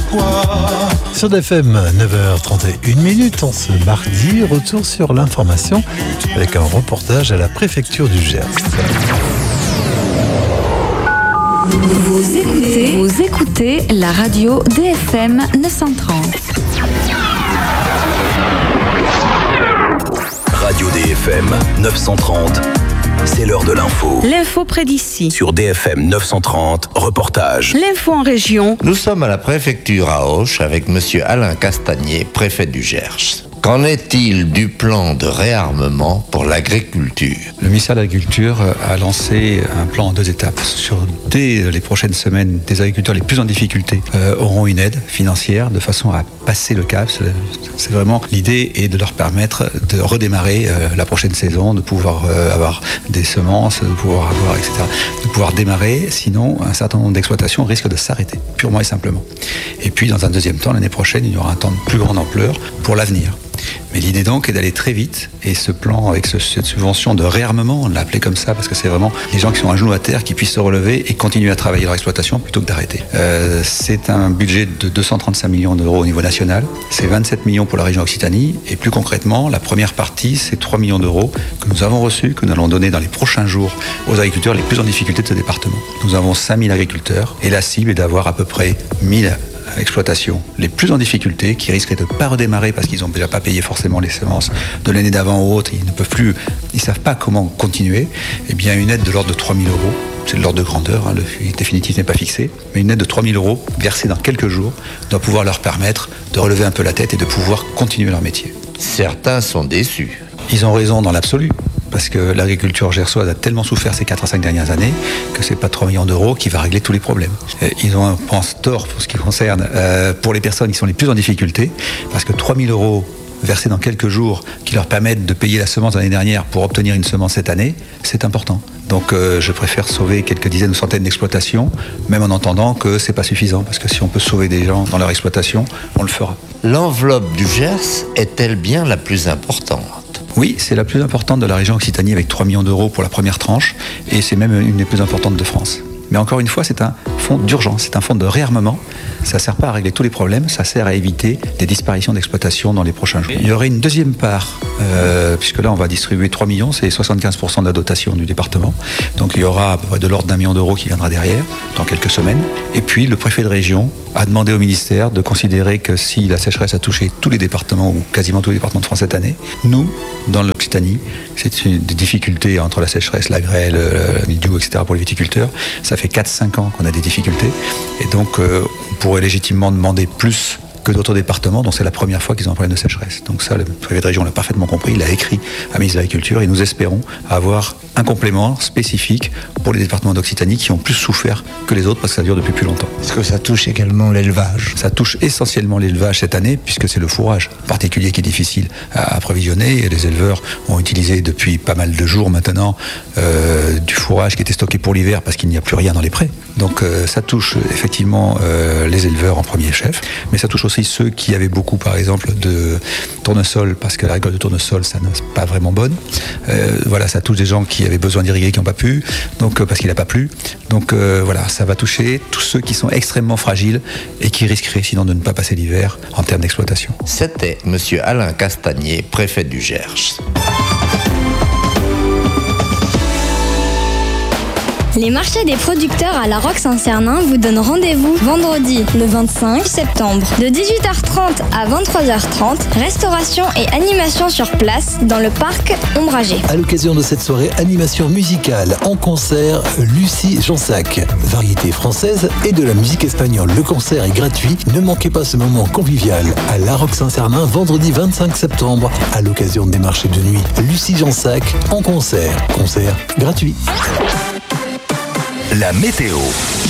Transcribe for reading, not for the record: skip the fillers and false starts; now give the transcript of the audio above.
Sur DFM, 9h31, en ce mardi, retour sur l'information avec un reportage à la préfecture du Gers. Vous écoutez la radio DFM 930. Radio DFM 930, c'est l'heure de l'info. L'info près d'ici. Sur DFM 930, reportage. L'info en région. Nous sommes à la préfecture à Auch avec monsieur Alain Castagnier, préfet du Gers. Qu'en est-il du plan de réarmement pour l'agriculture ? Le ministère de l'Agriculture a lancé un plan en 2 étapes. Dès les prochaines semaines, des agriculteurs les plus en difficulté auront une aide financière de façon à passer le cap. C'est vraiment l'idée est de leur permettre de redémarrer la prochaine saison, de pouvoir avoir des semences, de pouvoir avoir, etc. De pouvoir démarrer, sinon un certain nombre d'exploitations risquent de s'arrêter, purement et simplement. Et puis dans un deuxième temps, l'année prochaine, il y aura un temps de plus grande ampleur pour l'avenir. Mais l'idée donc est d'aller très vite, et ce plan avec cette subvention de réarmement, on l'a appelé comme ça parce que c'est vraiment les gens qui sont à genoux à terre qui puissent se relever et continuer à travailler leur exploitation plutôt que d'arrêter. C'est un budget de 235 millions d'euros au niveau national, c'est 27 millions pour la région Occitanie, et plus concrètement, la première partie, c'est 3 millions d'euros que nous avons reçus, que nous allons donner dans les prochains jours aux agriculteurs les plus en difficulté de ce département. Nous avons 5000 agriculteurs, et la cible est d'avoir à peu près 1000 exploitations les plus en difficulté, qui risqueraient de ne pas redémarrer parce qu'ils n'ont déjà pas payé forcément les semences de l'année d'avant ou autre, ils ne peuvent plus, ils ne savent pas comment continuer, et bien une aide de l'ordre de 3 000 euros, c'est de l'ordre de grandeur, le définitif n'est pas fixé, mais une aide de 3 000 euros versée dans quelques jours doit pouvoir leur permettre de relever un peu la tête et de pouvoir continuer leur métier. Certains sont déçus. Ils ont raison dans l'absolu, parce que l'agriculture gersoise a tellement souffert ces 4 à 5 dernières années que c'est pas 3 millions d'euros qui va régler tous les problèmes. Ils ont, je pense, tort pour ce qui concerne pour les personnes qui sont les plus en difficulté, parce que 3 000 euros versés dans quelques jours qui leur permettent de payer la semence de l'année dernière pour obtenir une semence cette année, c'est important. Donc je préfère sauver quelques dizaines ou centaines d'exploitations, même en entendant que c'est pas suffisant, parce que si on peut sauver des gens dans leur exploitation, on le fera. L'enveloppe du Gers est-elle bien la plus importante ? Oui, c'est la plus importante de la région Occitanie avec 3 millions d'euros pour la première tranche, et c'est même une des plus importantes de France. Mais encore une fois, c'est un fonds d'urgence, c'est un fonds de réarmement. Ça ne sert pas à régler tous les problèmes, ça sert à éviter des disparitions d'exploitation dans les prochains jours. Il y aurait une deuxième part, puisque là on va distribuer 3 millions, c'est 75% de la dotation du département. Donc il y aura à peu près de l'ordre d'1 million d'euros qui viendra derrière, dans quelques semaines. Et puis le préfet de région a demandé au ministère de considérer que si la sécheresse a touché tous les départements, ou quasiment tous les départements de France cette année, nous, dans l'Occitanie, c'est des difficultés entre la sécheresse, la grêle, le mildiou, etc. pour les viticulteurs. Ça fait 4-5 ans qu'on a des difficultés. Et donc on pourrait légitimement demander plus que d'autres départements, dont c'est la première fois qu'ils ont un problème de sécheresse. Donc ça, le préfet de région l'a parfaitement compris, il a écrit à la ministre de l'Agriculture, et nous espérons avoir un complément spécifique pour les départements d'Occitanie qui ont plus souffert que les autres parce que ça dure depuis plus longtemps. Est-ce que ça touche également l'élevage ? Ça touche essentiellement l'élevage cette année, puisque c'est le fourrage en particulier qui est difficile à approvisionner, et les éleveurs ont utilisé depuis pas mal de jours maintenant du fourrage qui était stocké pour l'hiver parce qu'il n'y a plus rien dans les prés. Donc ça touche effectivement les éleveurs en premier chef, mais ça touche aussi ceux qui avaient beaucoup, par exemple, de tournesol, parce que la récolte de tournesol, ça n'est pas vraiment bonne. Voilà, ça touche des gens qui avaient besoin d'irriguer, qui n'ont pas pu, donc parce qu'il n'a pas plu. Donc voilà, ça va toucher tous ceux qui sont extrêmement fragiles et qui risqueraient sinon de ne pas passer l'hiver en termes d'exploitation. C'était monsieur Alain Castagnier, préfet du Gers. Les marchés des producteurs à La Roque-Saint-Cernin vous donnent rendez-vous vendredi, le 25 septembre, de 18h30 à 23h30, restauration et animation sur place dans le parc ombragé. À l'occasion de cette soirée, animation musicale en concert, Lucie Jansac. Variété française et de la musique espagnole. Le concert est gratuit. Ne manquez pas ce moment convivial à La Roque-Saint-Cernin, vendredi 25 septembre, à l'occasion des marchés de nuit. Lucie Jansac en concert. Concert gratuit. La météo.